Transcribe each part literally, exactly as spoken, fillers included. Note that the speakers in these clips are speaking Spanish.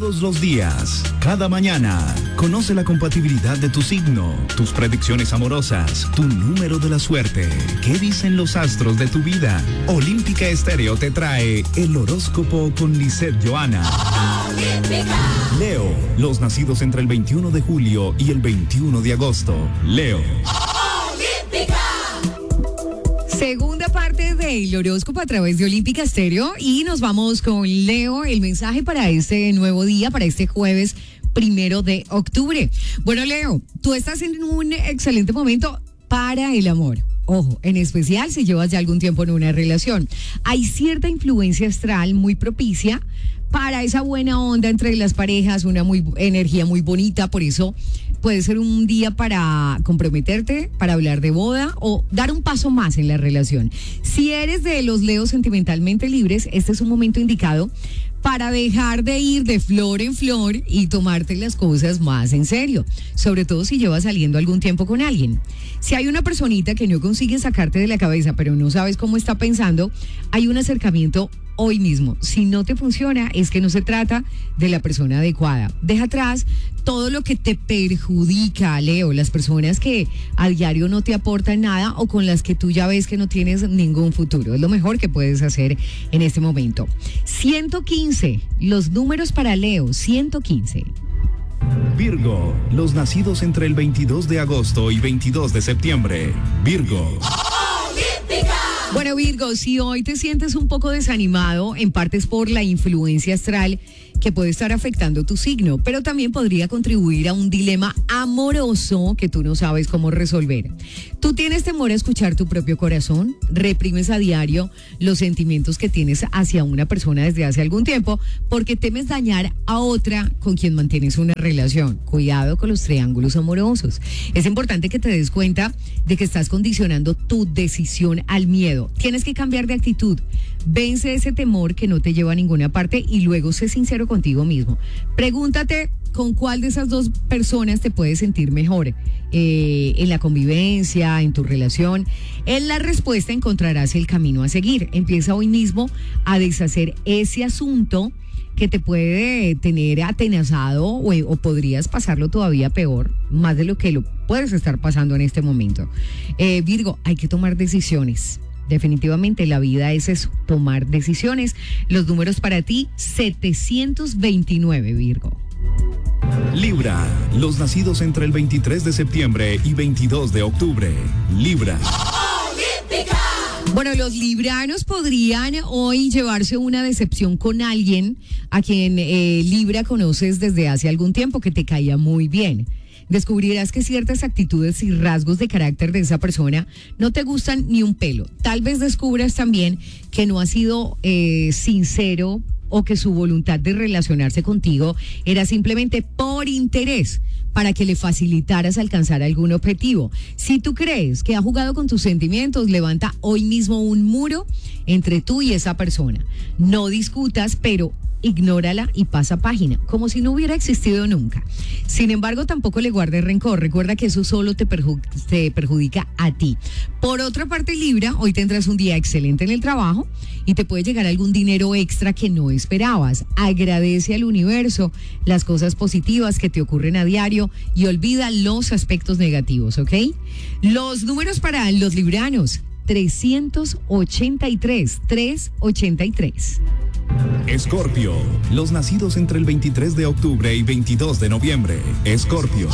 todos los días, cada mañana. Conoce la compatibilidad de tu signo, tus predicciones amorosas, tu número de la suerte. ¿Qué dicen los astros de tu vida? Olímpica Estéreo te trae el horóscopo con Lisette Johanna. Olímpica. Leo, los nacidos entre el veintiuno de julio y el veintiuno de agosto. Leo. Olímpica. Segunda parte del horóscopo a través de Olímpica Estéreo y nos vamos con Leo, el mensaje para este nuevo día, para este jueves primero de octubre. Bueno, Leo, tú estás en un excelente momento para el amor. Ojo, en especial si llevas ya algún tiempo en una relación. Hay cierta influencia astral muy propicia para esa buena onda entre las parejas, una muy energía muy bonita, por eso puede ser un día para comprometerte, para hablar de boda o dar un paso más en la relación. Si eres de los Leos sentimentalmente libres, este es un momento indicado para dejar de ir de flor en flor y tomarte las cosas más en serio, sobre todo si llevas saliendo algún tiempo con alguien. Si hay una personita que no consigue sacarte de la cabeza, pero no sabes cómo está pensando, hay un acercamiento hoy mismo. Si no te funciona, es que no se trata de la persona adecuada. Deja atrás todo lo que te perjudica, Leo, las personas que a diario no te aportan nada o con las que tú ya ves que no tienes ningún futuro. Es lo mejor que puedes hacer en este momento. ciento quince, los números para Leo, ciento quince. Virgo, los nacidos entre el veintidós de agosto y veintidós de septiembre. Virgo. Bueno, Virgo, si hoy te sientes un poco desanimado, en parte es por la influencia astral que puede estar afectando tu signo, pero también podría contribuir a un dilema amoroso que tú no sabes cómo resolver. ¿Tú tienes temor a escuchar tu propio corazón? ¿Reprimes a diario los sentimientos que tienes hacia una persona desde hace algún tiempo porque temes dañar a otra con quien mantienes una relación? Cuidado con los triángulos amorosos. Es importante que te des cuenta de que estás condicionando tu decisión al miedo. Tienes que cambiar de actitud. Vence ese temor que no te lleva a ninguna parte y luego sé sincero contigo mismo. Pregúntate con cuál de esas dos personas te puedes sentir mejor eh, en la convivencia, en tu relación. En la respuesta encontrarás el camino a seguir. Empieza hoy mismo a deshacer ese asunto que te puede tener atenazado o, o podrías pasarlo todavía peor, más de lo que lo puedes estar pasando en este momento. Eh, Virgo, hay que tomar decisiones. Definitivamente la vida es eso, tomar decisiones. Los números para ti, setecientos veintinueve, Virgo. Libra, los nacidos entre el veintitrés de septiembre y veintidós de octubre. Libra. Olímpica. Bueno, los libranos podrían hoy llevarse una decepción con alguien a quien eh, Libra conoces desde hace algún tiempo, que te caía muy bien. Descubrirás que ciertas actitudes y rasgos de carácter de esa persona no te gustan ni un pelo. Tal vez descubras también que no ha sido eh, sincero o que su voluntad de relacionarse contigo era simplemente por interés, para que le facilitaras alcanzar algún objetivo. Si tú crees que ha jugado con tus sentimientos, levanta hoy mismo un muro entre tú y esa persona. No discutas, pero ignórala y pasa página, como si no hubiera existido nunca. Sin embargo, tampoco le guardes rencor. Recuerda que eso solo te, perju- te perjudica a ti. Por otra parte, Libra, hoy tendrás un día excelente en el trabajo y te puede llegar algún dinero extra que no esperabas. Agradece al universo las cosas positivas que te ocurren a diario y olvida los aspectos negativos, ¿ok? Los números para los libranos, trescientos ochenta y tres, trescientos ochenta y tres. Escorpio, los nacidos entre el veintitrés de octubre y veintidós de noviembre. Escorpio.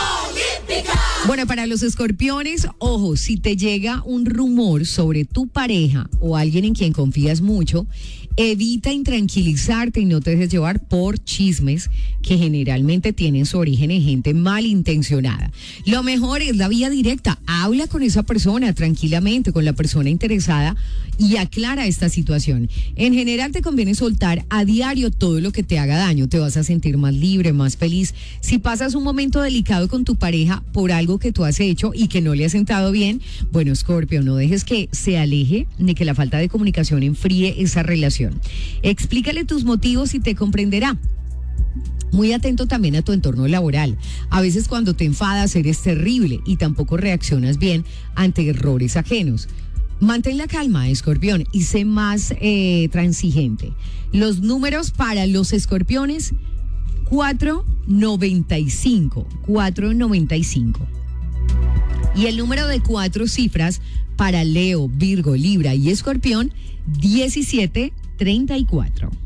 Bueno, para los escorpiones, ojo, si te llega un rumor sobre tu pareja o alguien en quien confías mucho, evita intranquilizarte y no te dejes llevar por chismes que generalmente tienen su origen en gente malintencionada. Lo mejor es la vía directa. Habla con esa persona tranquilamente, con la persona interesada y aclara esta situación. En general te conviene soltar a diario todo lo que te haga daño. Te vas a sentir más libre, más feliz. Si pasas un momento delicado con tu pareja por algo que tú has hecho y que no le has sentado bien, bueno, Escorpio, no dejes que se aleje ni que la falta de comunicación enfríe esa relación. Explícale tus motivos y te comprenderá. Muy atento también a tu entorno laboral. A veces cuando te enfadas eres terrible y tampoco reaccionas bien ante errores ajenos. Mantén la calma, Escorpión, y sé más eh, transigente. Los números para los escorpiones, cuatro noventa y cinco. cuatro noventa y cinco. Y el número de cuatro cifras para Leo, Virgo, Libra y Escorpión, diecisiete treinta y cuatro.